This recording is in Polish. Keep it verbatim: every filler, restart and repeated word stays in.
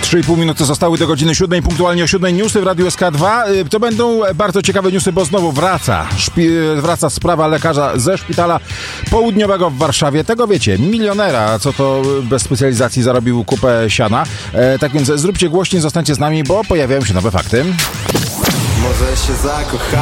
trzy i pół minuty zostały do godziny siódmej, punktualnie o siódmej newsy w Radiu S K dwa. To będą bardzo ciekawe newsy, bo znowu wraca. Szpi- wraca sprawa lekarza ze szpitala południowego w Warszawie. Tego wiecie, milionera, co to bez specjalizacji zarobił kupę siana. E, tak więc zróbcie głośniej, zostańcie z nami, bo pojawiają się nowe fakty. Może się zakochałem.